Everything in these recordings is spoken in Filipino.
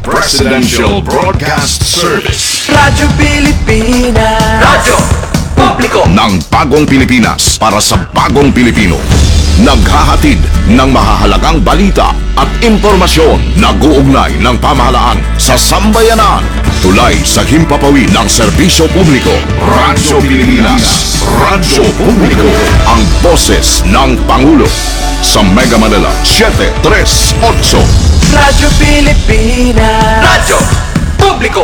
Presidential Broadcast Service. Radyo Pilipinas. Radyo Publiko ng bagong Pilipinas para sa bagong Pilipino. Naghahatid ng mahahalagang balita at impormasyon na guugnay ng pamahalaan sa sambayanan. Tulay sa himpapawid ng serbisyo publiko. Radyo Pilipinas. Radyo Publiko. Ang boses ng Pangulo. Sa Mega Manila 738. Radyo Pilipinas. Radyo Publiko.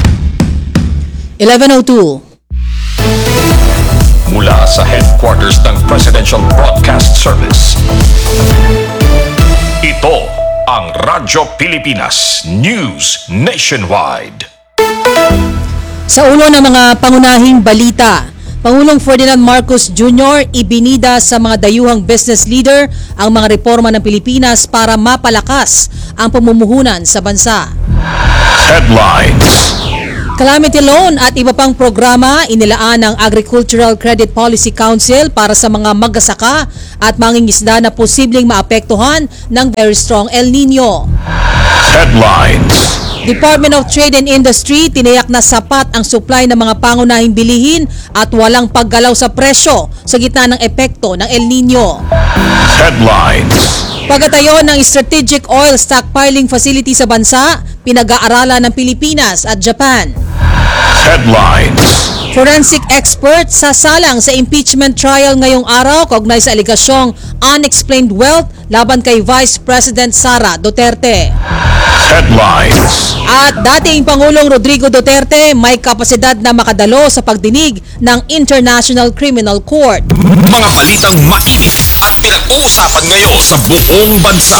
11:02. Mula sa headquarters ng Presidential Broadcast Service. Ito ang Radyo Pilipinas News Nationwide. Sa ulo ng mga pangunahing balita, Pangulong Ferdinand Marcos Jr. ibinida sa mga dayuhang business leader ang mga reforma ng Pilipinas para mapalakas ang pamumuhunan sa bansa. Headlines. Calamity loan at iba pang programa inilaan ng Agricultural Credit Policy Council para sa mga magsasaka at mangingisda na posibleng maapektuhan ng very strong El Nino. Headlines. Department of Trade and Industry tiniyak na sapat ang supply ng mga pangunahing bilihin at walang paggalaw sa presyo sa gitna ng epekto ng El Nino. Headlines. Pagatayo ng Strategic Oil Stockpiling Facility sa bansa, pinag-aaralan ng Pilipinas at Japan. Headlines. Forensic expert sasalang sa impeachment trial ngayong araw kaugnay sa aligasyong unexplained wealth laban kay Vice President Sara Duterte. Headlines. At dating Pangulong Rodrigo Duterte may kapasidad na makadalo sa pagdinig ng International Criminal Court. Mga balitang mainit at pinag-uusapan ngayon sa buong bansa.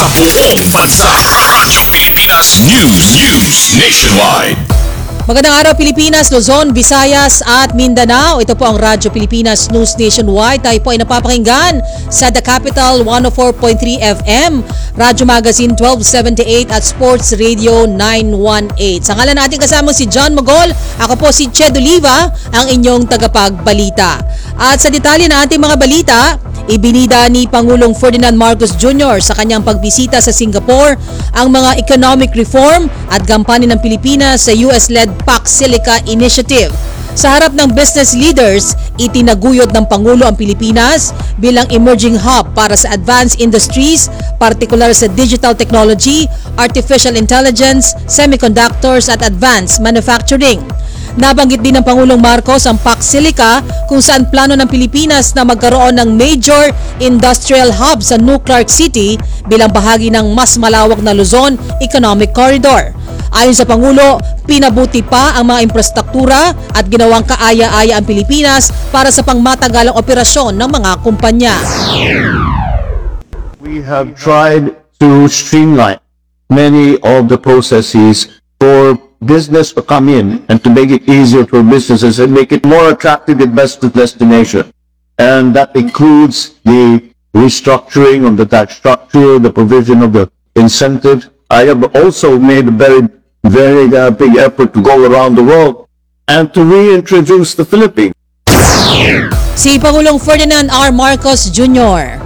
Radyo Pilipinas News Nationwide. Magandang araw Pilipinas, Luzon, Visayas at Mindanao. Ito po ang Radyo Pilipinas News Nationwide. Tayo po ay napapakinggan sa The Capital 104.3 FM, Radyo Magazine 1278 at Sports Radio 918. Sa ngalan natin kasama si John Mogol, ako po si Ched Oliva, ang inyong tagapagbalita. At sa detalye na ating mga balita, ibinida ni Pangulong Ferdinand Marcos Jr. sa kanyang pagbisita sa Singapore ang mga economic reform at gampanin ng Pilipinas sa US-led PAC Silica Initiative. Sa harap ng business leaders, itinaguyod ng Pangulo ang Pilipinas bilang emerging hub para sa advanced industries, partikular sa digital technology, artificial intelligence, semiconductors at advanced manufacturing. Nabanggit din ng Pangulong Marcos ang PAC Silica kung saan plano ng Pilipinas na magkaroon ng major industrial hub sa New Clark City bilang bahagi ng mas malawak na Luzon Economic Corridor. Ayon sa Pangulo, pinabuti pa ang mga infrastruktura at ginawang kaaya-aya ang Pilipinas para sa pangmatagalang operasyon ng mga kumpanya. We have tried to streamline many of the processes for business to come in and to make it easier for businesses and make it more attractive investor destination. And that includes the restructuring of the tax structure, the provision of the incentive. I have also made a very big effort to go around the world and to reintroduce the Philippines. Si Pangulong Ferdinand R. Marcos Jr.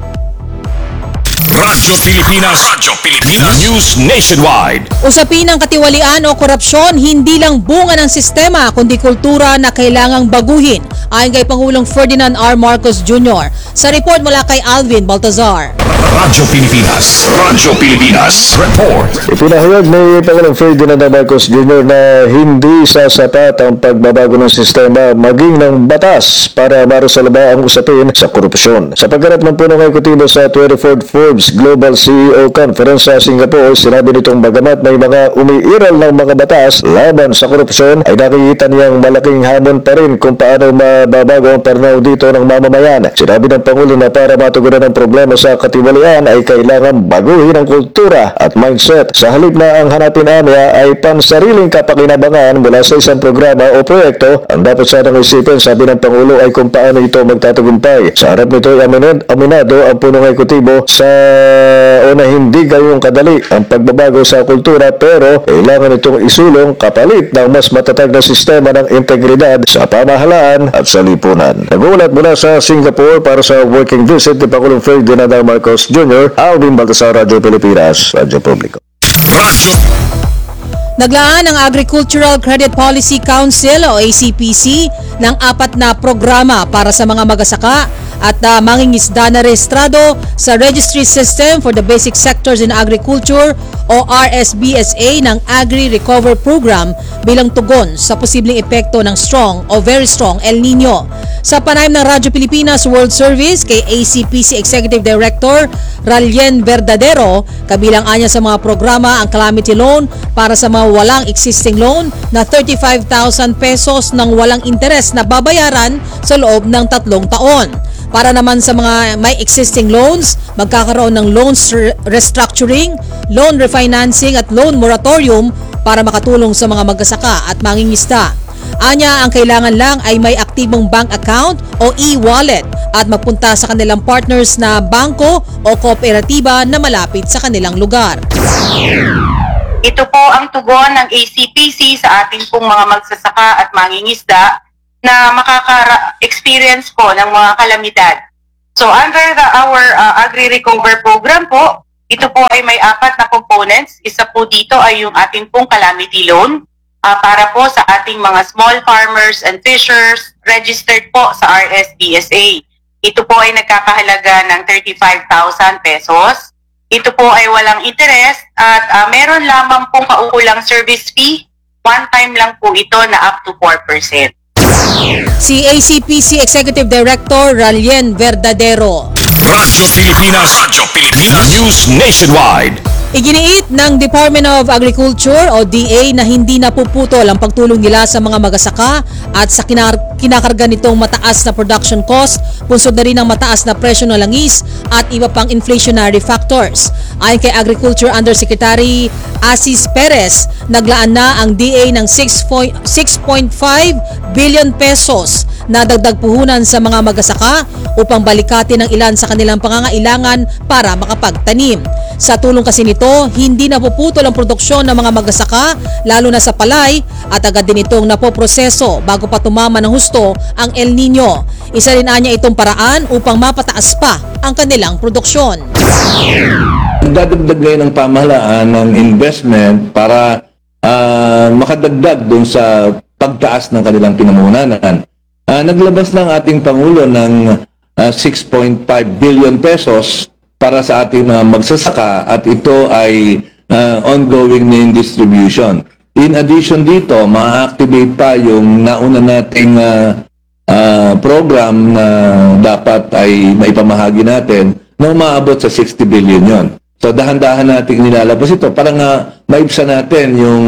Radyo Pilipinas News Nationwide. Usapin ang katiwalian o korupsyon, hindi lang bunga ng sistema kundi kultura na kailangang baguhin, ayon kay Pangulong Ferdinand R. Marcos Jr. Sa report mula kay Alvin Baltazar. Radyo Pilipinas Report. Ipinahayag ni Pangulong Ferdinand Marcos Jr. na hindi sasapat ang pagbabago ng sistema maging ng batas para maresolba ang usapin sa korupsyon. Sa pagharap ng punong ekutibo sa 24th Forbes Global CEO Conference sa Singapore, sinabi nitong bagamat may mga umiiral ng mga batas laban sa korupsyon, ay nakikita niyang malaking hamon pa rin kung paano mababago ang pananaw dito ng mamamayan. Sinabi ng Pangulo na para matugunan ang problema sa katiwalian ay kailangan baguhin ang kultura at mindset. Sa halip na ang hanapin niya ay pansariling kapakinabangan mula sa isang programa o proyekto, ang dapat sanang isipin, sabi ng Pangulo, ay kung paano ito magtatagumpay. Sa harap nito ay aminado ang punong ekutibo sa na hindi gayong kadali ang pagbabago sa kultura, pero kailangan itong isulong kapalit ng mas matatag na sistema ng integridad sa pamahalaan at sa lipunan. Nagulat mula sa Singapore para sa working visit ni Pangulong Ferdinand Marcos Jr., Alvin Baltasar, Radyo Pilipinas, Radyo Publiko. Naglaan ang Agricultural Credit Policy Council o ACPC ng 4 na programa para sa mga magsasaka at mangingisda na rehistrado sa Registry System for the Basic Sectors in Agriculture o RSBSA ng Agri-Recover Program bilang tugon sa posibleng epekto ng strong o very strong El Nino. Sa panayam ng Radyo Pilipinas World Service kay ACPC Executive Director Ralien Verdadero, kabilang anya sa mga programa ang calamity loan para sa mga walang existing loan na 35,000 pesos ng walang interes na babayaran sa loob ng 3 taon. Para naman sa mga may existing loans, magkakaroon ng loan restructuring, loan refinancing at loan moratorium para makatulong sa mga magsasaka at mangingisda. Anya, ang kailangan lang ay may aktibong bank account o e-wallet at magpunta sa kanilang partners na bangko o kooperatiba na malapit sa kanilang lugar. Ito po ang tugon ng ACPC sa ating pong mga magsasaka at mangingisda na makaka-experience po ng mga kalamidad. So under our Agri-Recover Program po, ito po ay may 4 na components. Isa po dito ay yung ating pong calamity loan para po sa ating mga small farmers and fishers registered po sa RSBSA. Ito po ay nagkakahalaga ng 35,000 pesos. Ito po ay walang interest at meron lamang pong kaukulang service fee. One time lang po ito na up to 4%. Si ACPC Executive Director Ralien Verdadero. Radyo Pilipinas News Nationwide. Iginiit ng Department of Agriculture o DA na hindi napuputol ang pagtulong nila sa mga magsasaka at sa kinakarga nitong mataas na production cost, punsod na rin ang mataas na presyo ng langis at iba pang inflationary factors. Ayon kay Agriculture Undersecretary Asis Perez, naglaan na ang DA ng 6.5 billion pesos na dagdag puhunan sa mga magsasaka upang balikatin ang ilan sa kanilang pangangailangan para makapagtanim. Sa tulong kasi nito, hindi napuputol ang produksyon ng mga magsasaka lalo na sa palay at agad din itong napoproseso bago pa tumama ng husto ang El Nino. Isa rin anya itong paraan upang mapataas pa ang kanilang produksyon. Dadagdag ngayon ng pamahalaan ng investment para makadagdag dun sa pagtaas ng kanilang pinamuhunanan. Naglabas ng ating Pangulo ng 6.5 billion pesos para sa ating mga magsasaka at ito ay ongoing na yung distribution. In addition dito, ma-activate pa yung nauna nating program na dapat ay maipamahagi natin na umaabot sa 60 billion yon. So dahan-dahan nating nilalabas ito para nga maibsa natin yung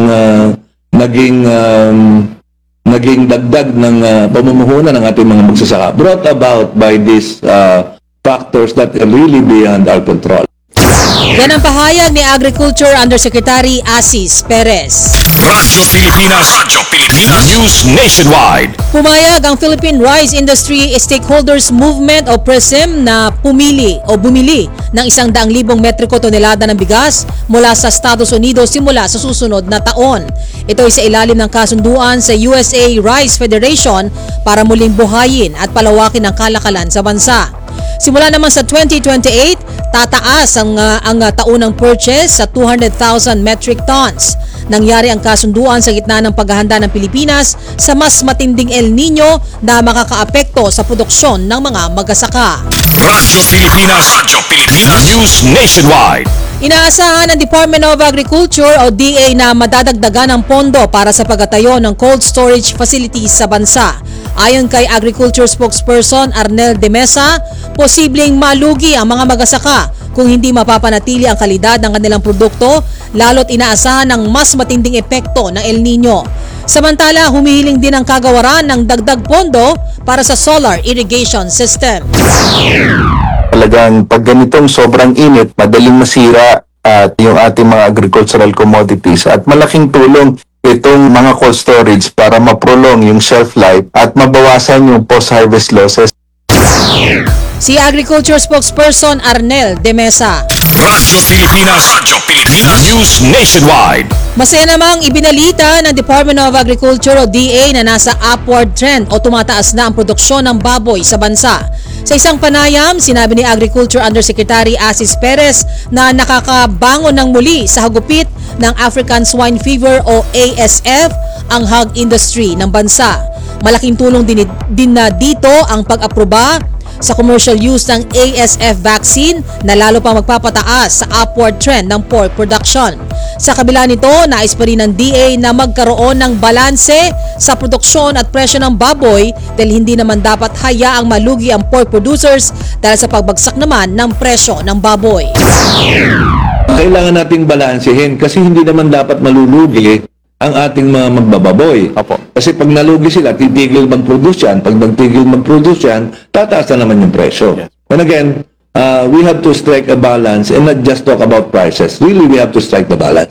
naging dagdag ng pamumuhunan ng ating mga magsasaka brought about by these factors that are really beyond our control. Yan ang pahayag ni Agriculture Undersecretary Asis Perez. Radyo Pilipinas News Nationwide. Pumayag ang Philippine Rice Industry Stakeholders Movement o PRISM na bumili ng 100,000 metriko tonelada ng bigas mula sa Estados Unidos simula sa susunod na taon. Ito ay sa ilalim ng kasunduan sa USA Rice Federation para muling buhayin at palawakin ang kalakalan sa bansa. Simula naman sa 2028, tataas ang taunang purchase sa 200,000 metric tons. Nangyari ang kasunduan sa gitna ng paghahanda ng Pilipinas sa mas matinding El Nino na makakaapekto sa produksyon ng mga magsasaka. Radyo Pilipinas News Nationwide. Inaasahan ng Department of Agriculture o DA na madadagdagan ng pondo para sa pagtatayo ng cold storage facilities sa bansa. Ayon kay Agriculture Spokesperson Arnel de Mesa, posibleng malugi ang mga magsasaka kung hindi mapapanatili ang kalidad ng kanilang produkto, lalo't inaasahan ng mas matinding epekto ng El Nino. Samantala, humihiling din ang kagawaran ng dagdag pondo para sa solar irrigation system. Talagang pag ganitong sobrang init, madaling masira at yung ating mga agricultural commodities at malaking tulong itong mga cold storage para ma-prolong yung shelf life at mabawasan yung post-harvest losses. Si Agriculture Spokesperson Arnel de Mesa. Radyo Pilipinas News Nationwide. Masaya namang ibinalita ng Department of Agriculture o DA na nasa upward trend o tumataas na ang produksyon ng baboy sa bansa. Sa isang panayam, sinabi ni Agriculture Undersecretary Asis Perez na nakakabangon ng muli sa hagupit ng African Swine Fever o ASF ang hog industry ng bansa. Malaking tulong din na dito ang pag-aproba sa commercial use ng ASF vaccine na lalo pang magpapataas sa upward trend ng pork production. Sa kabila nito, nais pa rin ng DA na magkaroon ng balanse sa produksyon at presyo ng baboy dahil hindi naman dapat hayaang malugi ang pork producers dahil sa pagbagsak naman ng presyo ng baboy. Kailangan nating balansehin kasi hindi naman dapat malulugi ang ating mga magbababoy. Opo. Kasi pag nalugi sila, titigil mag-produce yan. Pag nagtigil mag-produce yan, tataas na naman yung presyo. And again, we have to strike a balance and not just talk about prices. Really, we have to strike the balance.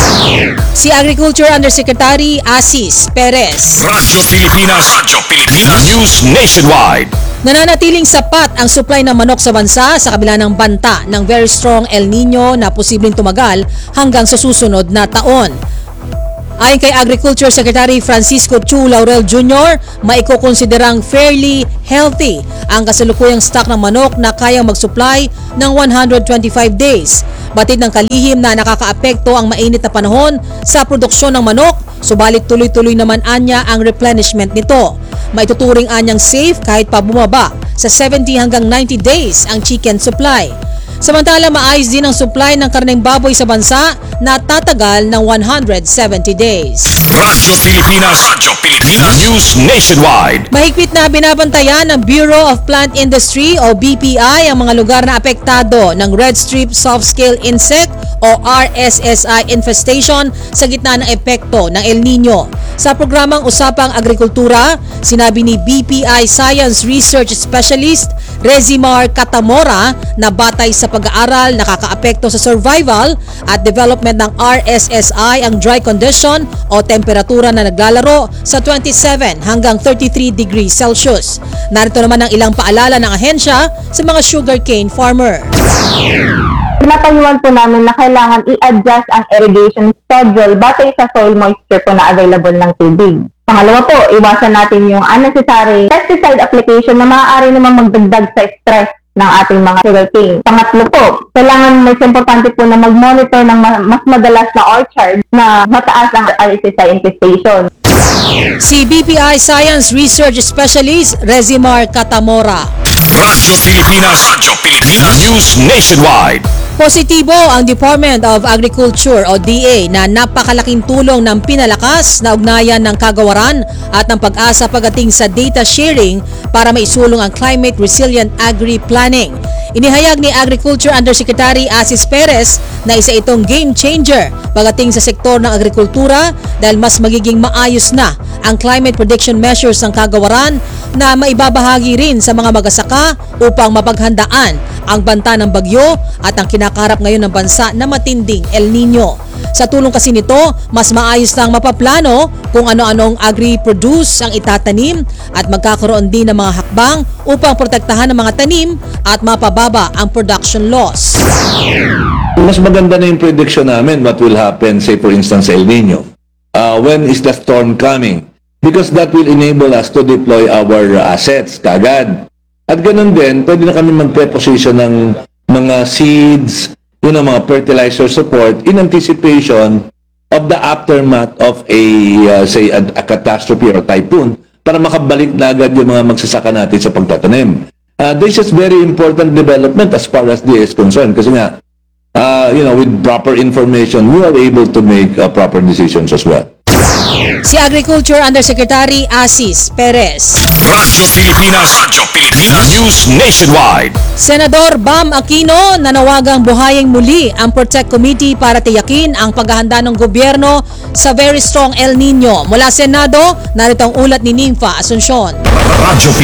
Si Agriculture Undersecretary Asis Perez. Radyo Pilipinas News Nationwide. Nananatiling sapat ang supply ng manok sa bansa sa kabila ng banta ng very strong El Nino na posibleng tumagal hanggang sa susunod na taon. Ayon kay Agriculture Secretary Francisco Chu Laurel Jr., maikukonsiderang fairly healthy ang kasalukuyang stock ng manok na kayang mag-supply ng 125 days. Batid ng kalihim na nakakaapekto ang mainit na panahon sa produksyon ng manok, subalit tuloy-tuloy naman anya ang replenishment nito. Maituturing anyang safe kahit pa bumaba sa 70 hanggang 90 days ang chicken supply. Samantala, maayos din ang supply ng karneng baboy sa bansa na tatagal ng 170 days. Radyo Pilipinas News Nationwide. Mahigpit na binabantayan ng Bureau of Plant Industry o BPI ang mga lugar na apektado ng Red Strip Soft-Scale Insect o RSSI infestation sa gitna ng epekto ng El Nino. Sa programang Usapang Agrikultura, sinabi ni BPI Science Research Specialist Rezimar Catamora na batay sa pag-aaral nakakaapekto sa survival at development ng RSSI ang dry condition o temperatura na naglalaro sa 27 hanggang 33 degrees Celsius. Narito naman ang ilang paalala ng ahensya sa mga sugarcane farmer. Pinapayuhan po namin na kailangan i-adjust ang irrigation schedule batay sa soil moisture po na available ng tubig. Pangalawa po, iwasan natin yung unnecessary pesticide application na maaari naman magdagdag sa stress ng ating mga sugarcane. Pangatlo po, kailangan mas importante po na mag-monitor ng mas madalas na orchard na mataas ang RSSI infestation. Si BPI Science Research Specialist Rezimar Catamora. Radyo Pilipinas News Nationwide. Positibo ang Department of Agriculture o DA na napakalaking tulong ng pinalakas na ugnayan ng kagawaran at ng pag-asa pagdating sa data sharing para maisulong ang climate resilient agri-planning. Inihayag ni Agriculture Undersecretary Asis Perez na isa itong game changer pagdating sa sektor ng agrikultura dahil mas magiging maayos na ang climate prediction measures ng kagawaran na maibabahagi rin sa mga magsasaka upang mapaghandaan ang banta ng bagyo at ang kinakaharap ngayon ng bansa na matinding El Nino. Sa tulong kasi nito, mas maayos nang mapaplano kung ano-anong agri-produce ang itatanim at magkakaroon din ng mga hakbang upang protektahan ang mga tanim at mapababa ang production loss. Mas maganda na yung prediction namin what will happen, say for instance, El Nino. When is the storm coming? Because that will enable us to deploy our assets kagad. At ganun din, pwede na kami mag-preposition ng mga seeds, mga fertilizer support in anticipation of the aftermath of a catastrophe or typhoon para makabalik na agad yung mga magsasaka natin sa pagtatanim. This is very important development as far as this is concerned kasi nga, with proper information, we are able to make proper decisions as well. Si Agriculture Undersecretary Asis Perez. Radyo Pilipinas News Nationwide. Senador Bam Aquino nanawagang buhayin muli ang Protect Committee para tiyakin ang paghahanda ng gobyerno sa very strong El Nino. Mula Senado, narito ang ulat ni Nympha Asuncion. Radyo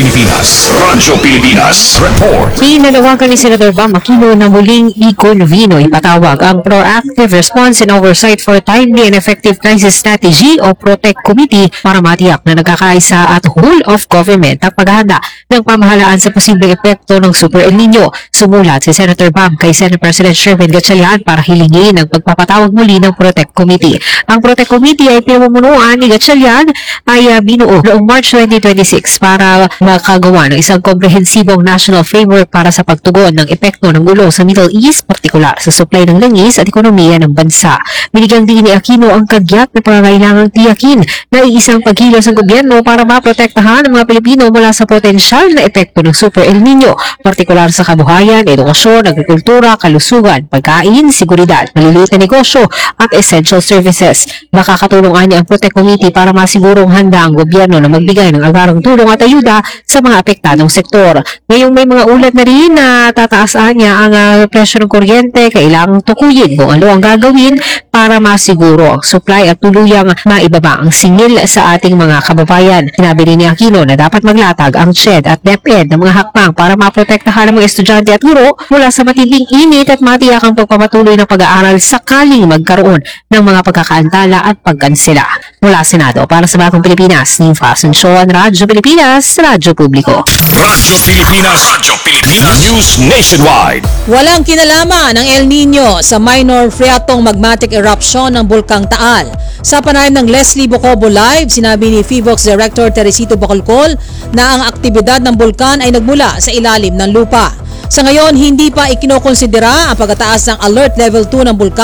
Pilipinas Report. Inanawagan ni Senador Bam Aquino na muling i-convene o ipatawag ang Proactive Response and Oversight for Timely and Effective Crisis Strategy o Protect Committee para matiyak na nagkakaisa at whole of government ang paghahanda ng pamahalaan sa posibleng epekto ng Super El Nino. Sumulat si Senator Bam kay Senate President Sherwin Gatchalian para hilingin ang pagpapatawag muli ng Protect Committee. Ang Protect Committee ay pinamumunuan ni Gatchalian ay binuo noong March 2026 para makagawa ng isang komprehensibong national framework para sa pagtugon ng epekto ng gulo sa Middle East, partikular sa supply ng langis at ekonomiya ng bansa. Binigyang din ni Aquino ang kagyat na pangangailangang tiyakin na iisang pagkilos ng gobyerno para maprotektahan ang mga Pilipino mula sa potensyal na epekto ng Super El Nino, partikular sa kabuhayan, edukasyon, agrikultura, kalusugan, pagkain, seguridad, maliliit na negosyo at essential services. Makakatulong niya ang Protect Committee para masigurong handa ang gobyerno na magbigay ng agarang tulong at ayuda sa mga apektadong sektor. Ngayong may mga ulat na rin na tataasan niya ang presyo ng kuryente, kailangang tukuyin kung ano ang gagawin para masiguro ang supply at tuluyang maibaba ang singil sa ating mga kababayan. Sinabi rin ni Aquino na dapat maglatag ang CHED at DepEd ng mga hakbang para maprotektahan ang mga estudyante at guro mula sa matinding init at matiyak ang pagpapatuloy ng pag-aaral sakaling magkaroon ng mga pagkakaantala at pagkansela. Mula Senado para sa Bagong Pilipinas, Ninfa Asuncion, Radyo Pilipinas, Radyo Publiko. Radyo Pilipinas News Nationwide. Walang kinalaman ng El Nino sa minor freatong magmatic eruption ng Bulkang Taal. Sa panayam ng Leslie Bocobo Live, sinabi ni FIVOX Director Teresito Bacolcol na ang aktibidad ng bulkan ay nagmula sa ilalim ng lupa. Sa ngayon, hindi pa ikinokonsidera ang pagkataas ng Alert Level 2 ng bulkan